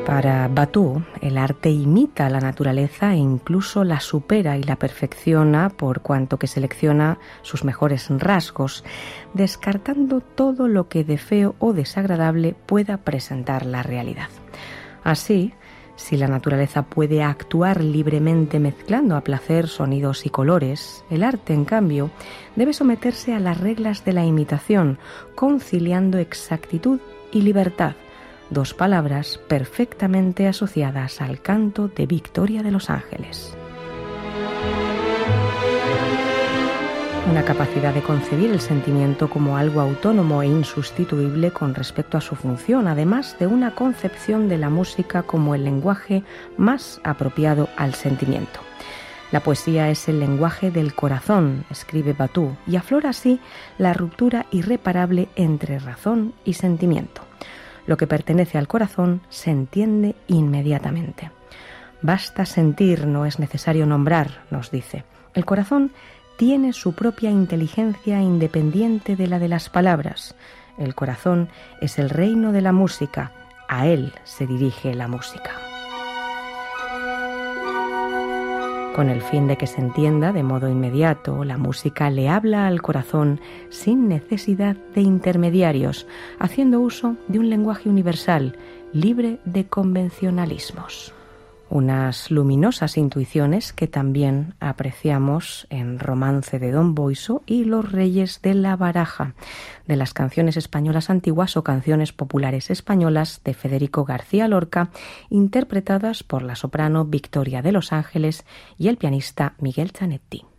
Para Batu, el arte imita a la naturaleza e incluso la supera y la perfecciona por cuanto que selecciona sus mejores rasgos, descartando todo lo que de feo o desagradable pueda presentar la realidad. Así, si la naturaleza puede actuar libremente mezclando a placer sonidos y colores, el arte, en cambio, debe someterse a las reglas de la imitación, conciliando exactitud y libertad, dos palabras perfectamente asociadas al canto de Victoria de los Ángeles. Una capacidad de concebir el sentimiento como algo autónomo e insustituible con respecto a su función, además de una concepción de la música como el lenguaje más apropiado al sentimiento. La poesía es el lenguaje del corazón, escribe Batu, y aflora así la ruptura irreparable entre razón y sentimiento. Lo que pertenece al corazón se entiende inmediatamente. Basta sentir, no es necesario nombrar, nos dice. El corazón tiene su propia inteligencia independiente de la de las palabras. El corazón es el reino de la música, a él se dirige la música. Con el fin de que se entienda de modo inmediato, la música le habla al corazón sin necesidad de intermediarios, haciendo uso de un lenguaje universal, libre de convencionalismos. Unas luminosas intuiciones que también apreciamos en Romance de Don Boiso y Los Reyes de la Baraja, de las canciones españolas antiguas o canciones populares españolas de Federico García Lorca, interpretadas por la soprano Victoria de los Ángeles y el pianista Miguel Zanetti.